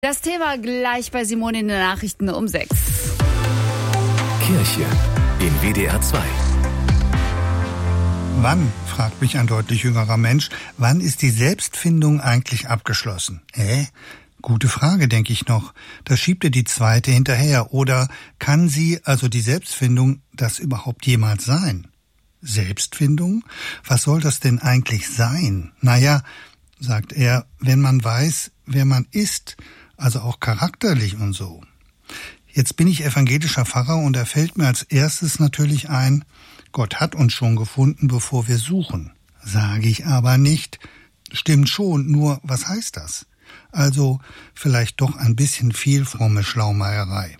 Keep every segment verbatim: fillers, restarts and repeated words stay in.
Das Thema gleich bei Simone in den Nachrichten um sechs. Kirche in W D R zwei. Wann, fragt mich ein deutlich jüngerer Mensch, wann ist die Selbstfindung eigentlich abgeschlossen? Hä? Gute Frage, denke ich noch. Da schiebt er die zweite hinterher. Oder kann sie, also die Selbstfindung, das überhaupt jemals sein? Selbstfindung? Was soll das denn eigentlich sein? Naja, sagt er, wenn man weiß, wer man ist, also auch charakterlich und so. Jetzt bin ich evangelischer Pfarrer und da fällt mir als erstes natürlich ein, Gott hat uns schon gefunden, bevor wir suchen. Sage ich aber nicht. Stimmt schon, nur was heißt das? Also vielleicht doch ein bisschen viel fromme Schlaumeierei.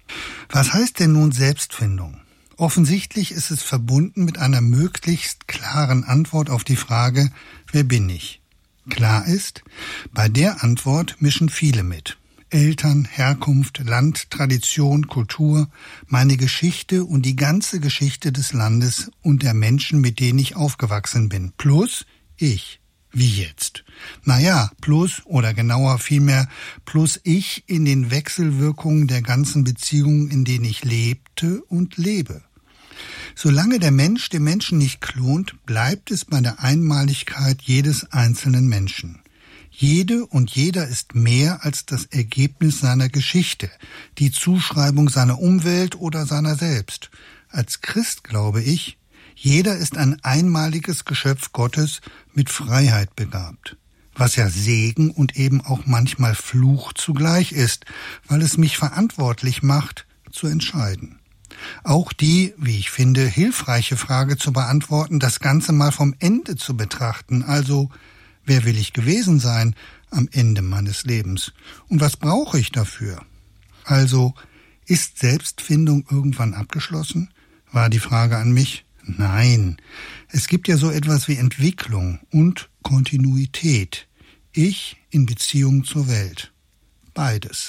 Was heißt denn nun Selbstfindung? Offensichtlich ist es verbunden mit einer möglichst klaren Antwort auf die Frage, wer bin ich? Klar ist, bei der Antwort mischen viele mit. Eltern, Herkunft, Land, Tradition, Kultur, meine Geschichte und die ganze Geschichte des Landes und der Menschen, mit denen ich aufgewachsen bin. Plus ich. Wie jetzt? Naja, plus oder genauer vielmehr plus ich in den Wechselwirkungen der ganzen Beziehungen, in denen ich lebte und lebe. Solange der Mensch den Menschen nicht klont, bleibt es bei der Einmaligkeit jedes einzelnen Menschen. Jede und jeder ist mehr als das Ergebnis seiner Geschichte, die Zuschreibung seiner Umwelt oder seiner selbst. Als Christ glaube ich, jeder ist ein einmaliges Geschöpf Gottes mit Freiheit begabt, was ja Segen und eben auch manchmal Fluch zugleich ist, weil es mich verantwortlich macht, zu entscheiden. Auch die, wie ich finde, hilfreiche Frage zu beantworten, das Ganze mal vom Ende zu betrachten, also wer will ich gewesen sein am Ende meines Lebens? Und was brauche ich dafür? Also, ist Selbstfindung irgendwann abgeschlossen? War die Frage an mich. Nein, es gibt ja so etwas wie Entwicklung und Kontinuität. Ich in Beziehung zur Welt. Beides.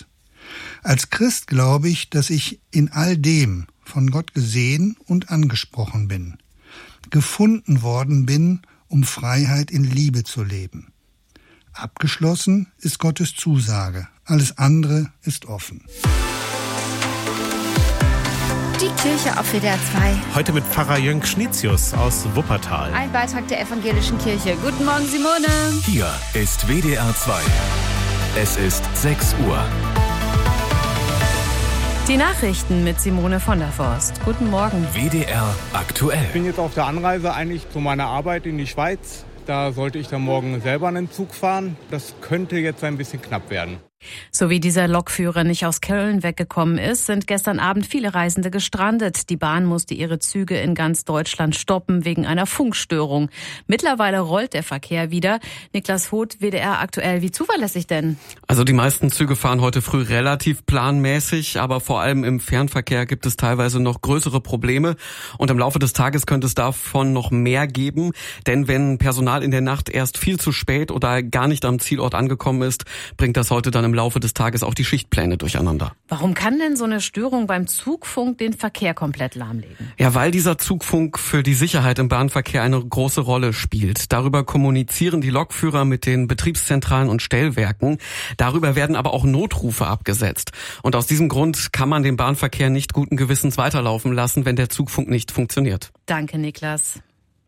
Als Christ glaube ich, dass ich in all dem von Gott gesehen und angesprochen bin. Gefunden worden bin, um Freiheit in Liebe zu leben. Abgeschlossen ist Gottes Zusage. Alles andere ist offen. Die Kirche auf W D R zwei. Heute mit Pfarrer Jörg Schnitzius aus Wuppertal. Ein Beitrag der evangelischen Kirche. Guten Morgen, Simone. Hier ist W D R zwei. Es ist sechs Uhr. Die Nachrichten mit Simone von der Forst. Guten Morgen. W D R aktuell. Ich bin jetzt auf der Anreise eigentlich zu meiner Arbeit in die Schweiz. Da sollte ich dann morgen selber einen Zug fahren. Das könnte jetzt ein bisschen knapp werden. So wie dieser Lokführer nicht aus Köln weggekommen ist, sind gestern Abend viele Reisende gestrandet. Die Bahn musste ihre Züge in ganz Deutschland stoppen wegen einer Funkstörung. Mittlerweile rollt der Verkehr wieder. Niklas Voth, W D R aktuell. Wie zuverlässig denn? Also die meisten Züge fahren heute früh relativ planmäßig, aber vor allem im Fernverkehr gibt es teilweise noch größere Probleme. Und im Laufe des Tages könnte es davon noch mehr geben. Denn wenn Personal in der Nacht erst viel zu spät oder gar nicht am Zielort angekommen ist, bringt das heute dann im Laufe des Tages auch die Schichtpläne durcheinander. Warum kann denn so eine Störung beim Zugfunk den Verkehr komplett lahmlegen? Ja, weil dieser Zugfunk für die Sicherheit im Bahnverkehr eine große Rolle spielt. Darüber kommunizieren die Lokführer mit den Betriebszentralen und Stellwerken. Darüber werden aber auch Notrufe abgesetzt. Und aus diesem Grund kann man den Bahnverkehr nicht guten Gewissens weiterlaufen lassen, wenn der Zugfunk nicht funktioniert. Danke, Niklas.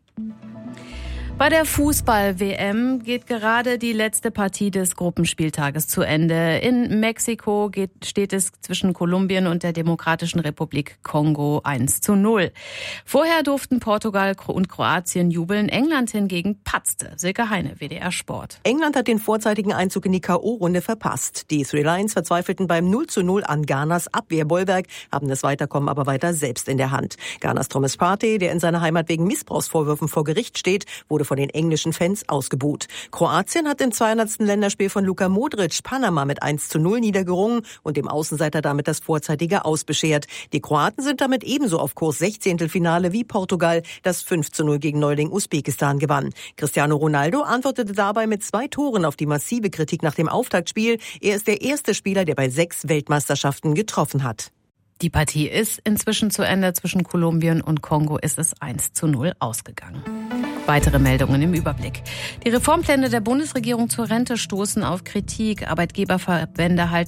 Bei der Fußball-W M geht gerade die letzte Partie des Gruppenspieltages zu Ende. In Mexiko geht, steht es zwischen Kolumbien und der Demokratischen Republik Kongo eins zu null. Vorher durften Portugal und Kroatien jubeln. England hingegen patzte. Silke Heine, W D R Sport. England hat den vorzeitigen Einzug in die K O-Runde verpasst. Die Three Lions verzweifelten beim null zu null an Ghanas Abwehrbollwerk, haben das Weiterkommen aber weiter selbst in der Hand. Ghanas Thomas Partey, der in seiner Heimat wegen Missbrauchsvorwürfen vor Gericht steht, wurde von den englischen Fans ausgebuht. Kroatien hat im zweihundertsten Länderspiel von Luka Modric Panama mit eins zu null niedergerungen und dem Außenseiter damit das vorzeitige Aus beschert. Die Kroaten sind damit ebenso auf Kurs Sechzehntelfinale wie Portugal, das fünf zu null gegen Neuling Usbekistan gewann. Cristiano Ronaldo antwortete dabei mit zwei Toren auf die massive Kritik nach dem Auftaktspiel. Er ist der erste Spieler, der bei sechs Weltmeisterschaften getroffen hat. Die Partie ist inzwischen zu Ende. Zwischen Kolumbien und Kongo ist es eins zu null ausgegangen. Weitere Meldungen im Überblick. Die Reformpläne der Bundesregierung zur Rente stoßen auf Kritik. Arbeitgeberverbände halten